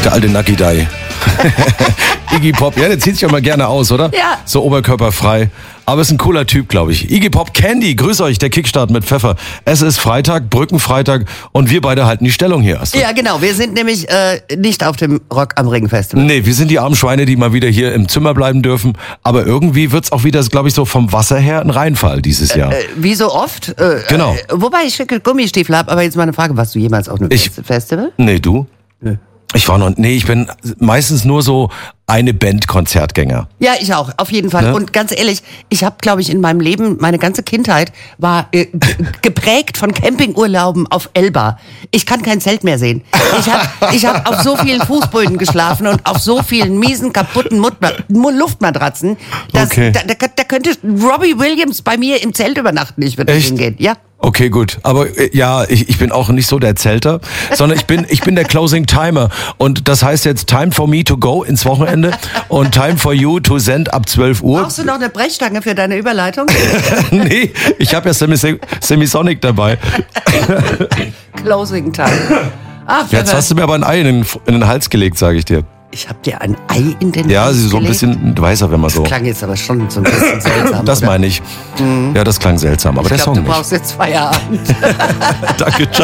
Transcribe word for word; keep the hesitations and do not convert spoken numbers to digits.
Der alte Nakidai. Iggy Pop, ja, der zieht sich auch mal gerne aus, oder? Ja. So oberkörperfrei. Aber ist ein cooler Typ, glaube ich. Iggy Pop Candy, grüß euch, der Kickstart mit Pfeffer. Es ist Freitag, Brückenfreitag und wir beide halten die Stellung hier. Astrid. Ja, genau. Wir sind nämlich äh, nicht auf dem Rock am Ring Festival. Nee, wir sind die armen Schweine, die mal wieder hier im Zimmer bleiben dürfen. Aber irgendwie wird's auch wieder, glaube ich, so vom Wasser her ein Reinfall dieses Jahr. Äh, wie so oft. Äh, Genau. Äh, wobei ich schicke Gummistiefel habe, aber jetzt mal eine Frage. Warst du jemals auf einem Ich- Festival? Nee, du? Nee. Ich war noch, nee, ich bin meistens nur so eine Band-Konzertgänger. Ja, ich auch, auf jeden Fall. Ne? Und ganz ehrlich, ich habe, glaube ich, in meinem Leben, meine ganze Kindheit war äh, g- geprägt von Campingurlauben auf Elba. Ich kann kein Zelt mehr sehen. Ich habe ich hab auf so vielen Fußböden geschlafen und auf so vielen miesen, kaputten Mutma- Mu- Luftmatratzen, dass Okay. da, da, da könnte Robbie Williams bei mir im Zelt übernachten. Ich würde Echt? hingehen. Ja. Okay, gut. Aber äh, ja, ich, ich bin auch nicht so der Zelter, sondern ich bin, ich bin der Closing Timer. Und das heißt jetzt Time for me to go ins Wochenende und Time for you to send ab zwölf Uhr. Brauchst du noch eine Brechstange für deine Überleitung? Nee, ich habe ja Semis- Semisonic dabei. Closing Time. Ah, Jetzt Pfeffer. hast du mir aber ein Ei in den, in den Hals gelegt, sage ich dir. Ich habe dir ein Ei in den Ja, Hals sie so ein gelegt. bisschen, du weißt ja, wenn man so. Klang jetzt aber schon so ein bisschen seltsam. Das oder? meine ich. Ja, das klang seltsam, aber Ich der glaube, Song du nicht. brauchst jetzt Feierabend. Danke, ciao.